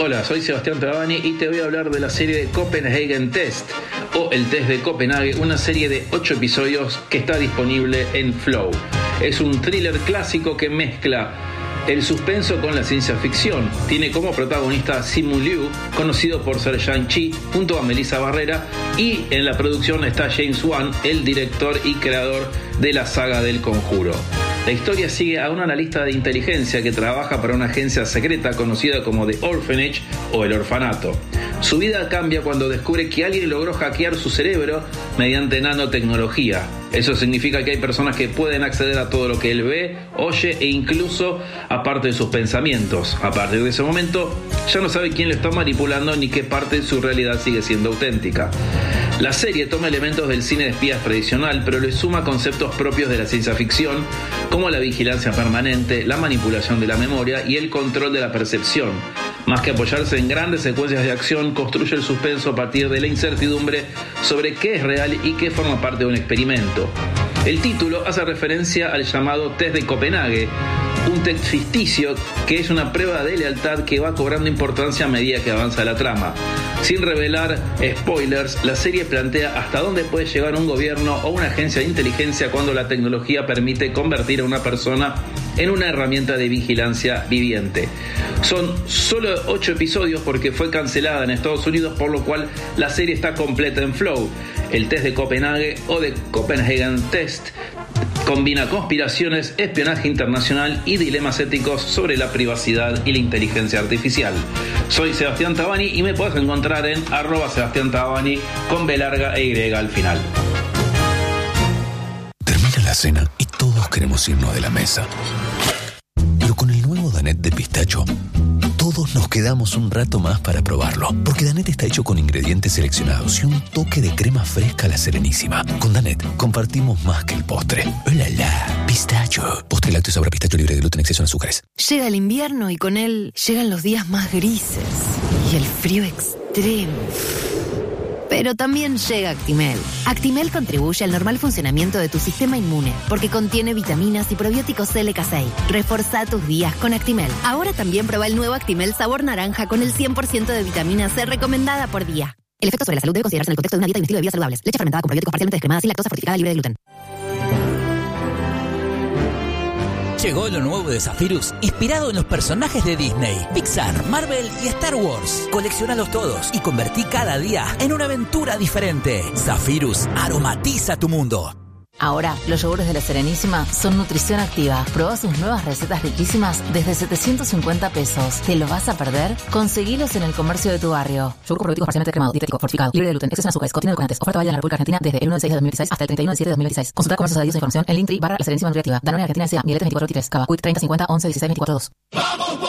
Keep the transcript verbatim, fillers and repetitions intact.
Hola, soy Sebastián Tavani y te voy a hablar de la serie de Copenhagen Test o El Test de Copenhague, una serie de ocho episodios que está disponible en Flow. Es un thriller clásico que mezcla el suspenso con la ciencia ficción. Tiene como protagonista a Simu Liu, conocido por ser Shang-Chi, junto a Melissa Barrera, y en la producción está James Wan, el director y creador de la saga del Conjuro. La historia sigue a un analista de inteligencia que trabaja para una agencia secreta conocida como The Orphanage o el orfanato. Su vida cambia cuando descubre que alguien logró hackear su cerebro mediante nanotecnología. Eso significa que hay personas que pueden acceder a todo lo que él ve, oye e incluso a parte de sus pensamientos. A partir de ese momento ya no sabe quién lo está manipulando ni qué parte de su realidad sigue siendo auténtica. La serie toma elementos del cine de espías tradicional, pero le suma conceptos propios de la ciencia ficción, como la vigilancia permanente, la manipulación de la memoria y el control de la percepción. Más que apoyarse en grandes secuencias de acción, construye el suspenso a partir de la incertidumbre sobre qué es real y qué forma parte de un experimento. El título hace referencia al llamado Test de Copenhague, un test ficticio que es una prueba de lealtad que va cobrando importancia a medida que avanza la trama. Sin revelar spoilers, la serie plantea hasta dónde puede llegar un gobierno o una agencia de inteligencia cuando la tecnología permite convertir a una persona en una herramienta de vigilancia viviente. Son solo ocho episodios porque fue cancelada en Estados Unidos, por lo cual la serie está completa en Flow. El Test de Copenhague o de Copenhagen Test combina conspiraciones, espionaje internacional y dilemas éticos sobre la privacidad y la inteligencia artificial. Soy Sebastián Tavani y me puedes encontrar en arroba Sebastián Tavani con B larga e Y al final. Termina la cena y todos queremos irnos de la mesa. Pero con el nuevo Danette de pistacho, todos nos quedamos un rato más para probarlo, porque Danette está hecho con ingredientes seleccionados y un toque de crema fresca a la Serenísima. Con Danette compartimos más que el postre. ¡Oh, la, la! Pistacho. Postre lácteo sabor a pistacho libre de gluten, exceso en azúcares. Llega el invierno y con él llegan los días más grises y el frío extremo. Pero también llega Actimel. Actimel contribuye al normal funcionamiento de tu sistema inmune porque contiene vitaminas y probióticos L K seis. Reforzá tus días con Actimel. Ahora también prueba el nuevo Actimel sabor naranja con el cien por ciento de vitamina C recomendada por día. El efecto sobre la salud debe considerarse en el contexto de una dieta y un estilo de vida saludables. Leche fermentada con probióticos parcialmente descremada sin lactosa fortificada libre de gluten. Llegó lo nuevo de Zephyrus, inspirado en los personajes de Disney, Pixar, Marvel y Star Wars. Coleccionalos todos y convertí cada día en una aventura diferente. Zephyrus aromatiza tu mundo. Ahora, los yogures de la Serenísima son nutrición activa. Probá sus nuevas recetas riquísimas desde setecientos cincuenta pesos. ¿Te lo vas a perder? Conseguilos en el comercio de tu barrio. Yogur con probióticos parcialmente cremado, dietético, fortificado, libre de gluten, exceso en azúcares, contiene edulcorantes. Oferta válida en la República Argentina desde el uno de seis de dos mil dieciséis hasta el treinta y uno de siete de dos mil veintiséis. Consulta comercios adheridos e información en Linktree barra la Serenísima Nutritiva. Danone Argentina S A, Miletes veinticuatro veintitrés, Cava, Quick treinta cincuenta once dieciséis veinticuatro dos. ¡Vamos!